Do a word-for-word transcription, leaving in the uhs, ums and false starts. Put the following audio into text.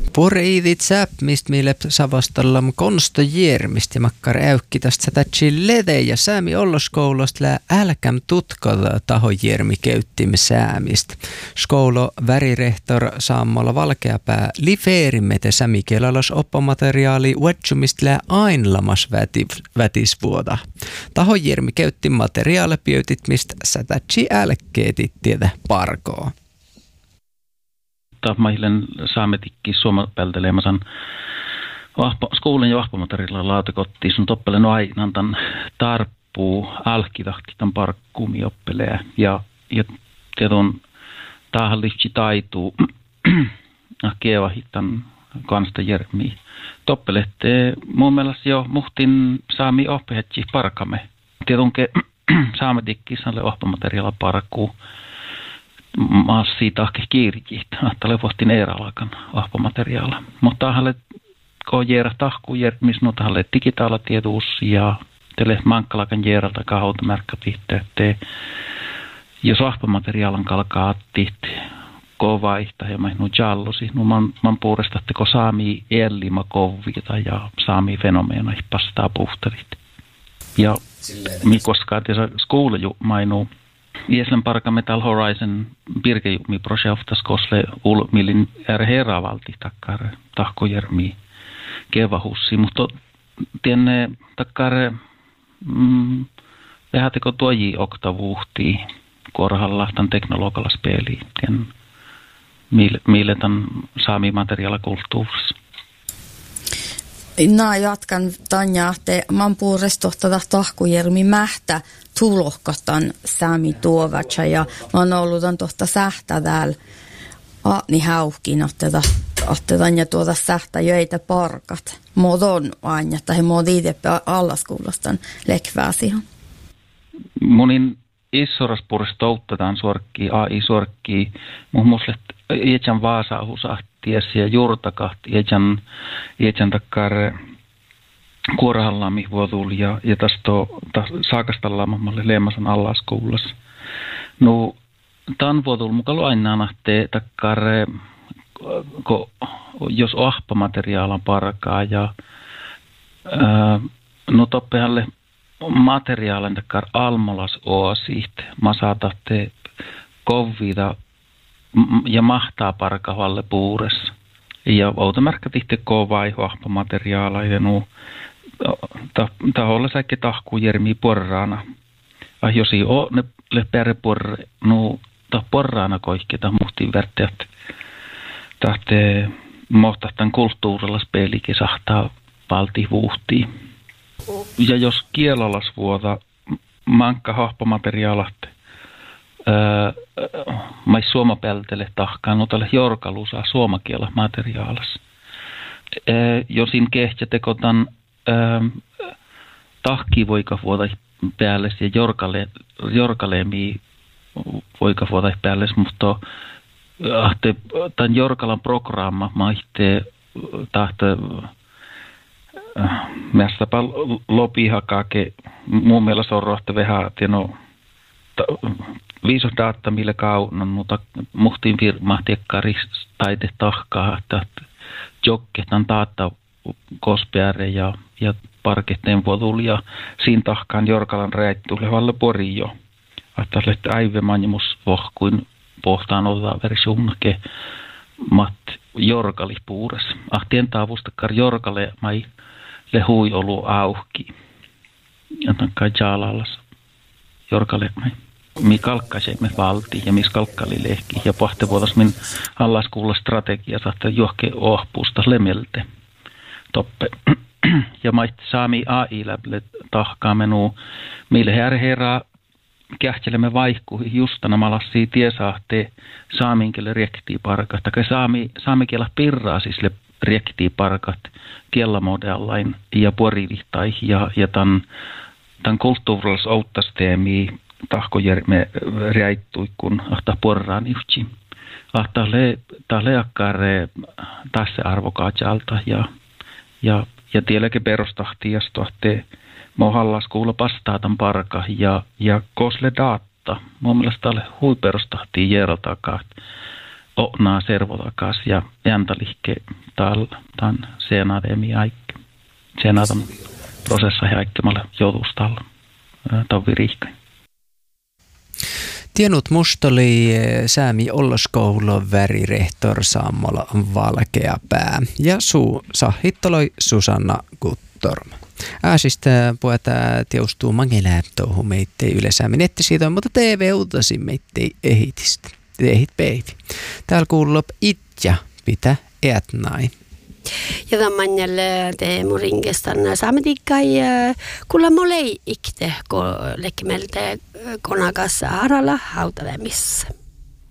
Poriidit säppmist mille savastallam konsto jermist ja makkar äykki tästä tätsi lede ja säämi olloskoulusta lää älkäm tutkata taho jermi käyttim säämist. Skoulu värirehtor Sammola Valkeapää lifeerimmete sämikielalos oppomateriaali uetsumist lää ainlamas väti, vätisvuoda. Taho jermi käyttim materiaali pöytitmist sätätsi älkeetit tietä parkoa. Mahillen saametikki suomapelteleemasan skoulun ja vahpamateriaalilla lautakottiin sun toppelen aina tämän tarppuu alkitahti tämän parkkuumi oppelee ja ja tieton tähän liitsi taituu keevahit tämän kansta jermiä. Toppelette mun mielestä jo muhtin saami oppehetsi parkame. Tietonke saametikki sanle vahpamateriaalilla parkkuu. Massi tahke kiirikin, että levohtin eeralakan vahpamateriaala. Mutta tähän kun jäädä tahkuu järjmis, no tähän digitaalatietuus ja teille mankkalakan jäädältä kahouta märkätihtä, että jos vahpamateriaalan kalkaa attit kovaihta ja mä nu jallosi, no man, man puolestatteko saami ellima kovita ja saami fenomeena pastaa puhtarit. Ja mi koskaan tässä skoulu mainuu Ieslen parka Metal Horizon Birkejumi projektas kosle ul millin är heravalti takkar tahkojermi kevahussi, mutta tienne takkar mm, vähätekö tuoji oktavuhti korhalla tämän teknologalla speli, tien mille, mille tämän saami materiaalikulttuurissa. Nää jatkan Tanja, että man puolestohtada tahkujermi mähtä tulohkatan saami tuovatsa ja mä oon ollut tuosta sähtä täällä aani häuhkin, että Tanja tuota sähtä jöitä parkat. Muodon aina, että he muod itse allaskuulostan lekvää siihen. Monin issoras puolestouttataan suorkkii, A I-suorkkii, muun muassa ietsän vaasahusahties ja juurtakahti, ietsän, ietsän takkar kuorahallami vuotul ja, ja tästä saakastallaamalle leemasan allaskuulas. No, tämän vuotul mukaan aina nähtee takkar, ko, jos ahpamateriaalan parkaa ja ää, no toppehalle materiaalin takkar almolas oasiht, masatatte kovida ja mahtaa parkavalle puures. Ja outomärkkä tihti kovai ahpamateriaala ja nu taholla säkki tahkuu jermii porraana. Ah jos ei oo ne lepere porre, nu ta porraana koihketa muhtiin värteät. Tahte mohtahtan kulttuurilla spelikin sahtaa valti vuhtiin. Ja jos kielalas vuota mankka hahpamateriaalat öö, mai suomapeltele tahkaan, no tälle jorkalusaa suomakielä materiaalas. Öö, jos in kehtjä tekotan öö, tahki voika vuota päälle ja jorkale, jorkaleemi voika vuota päälle, mutta ahte, tämän jorkalan programma maihtee tahte mässäpä lopihakake muun mielestä on rohte vähän tieno viisos data millä kaunan mutta muhtiin firma tekkari taite tahkaa että jokketan data kospeare ja ja parketteen vuotul ja siinä tahkaan jorkalan räittuille valle porio että lehti aivemanjimus vohkuin pohtaan ottaa versioonake mat jorkali puures ahtien taavustakkar jorkale mai le hui olu auhki. Joten kai jaalallas jorkale mi kalkkase me valti ja mis kalkkali lehki ja pahte vuotas min allaskuulla strategia saatte johke ohpuusta lemelte toppe ja mait saami A I läble tahkaa menu mille herheraa kähtelemme vaihku justana malassi tiesahte saaminkelle riektii parka tai saami saamikielä pirraa siis le riektii parkat kielamodellain ja puorivihtai ja ja tan tan kulttuurillis outtasteemi tahkojerme räittui kun ahta porraan yhti ahta le ta leakkare tässä arvokaajalta ja ja ja tielläke perustahti ja stohte mohallas kuulla pastaatan parka ja ja kosle data mun mielestä tälle hui perustahti jeraltakaan Onaa servotakas ja jäntälikke tämän senademi aikki. Senadan prosessa heikkemalle joutustalla. Tovi rihkai. Tienut mustoli Säämi Olloskoulun värirehtor Sammola valkea pää ja suu sahittaloi Susanna Guttorm. Ääsistä puhuta teostuu mangeläptouhu meittei Yle Säämi nettisiitoon, mutta T V-uutasi meittei ehitistä. Ehit peivi. Täällä kuuluu itja pitää etnai. Ja tämänjälle Teemu Ringestan saametikai kulla molei ikte lekkimeltä konakassa haralla hautalemissa.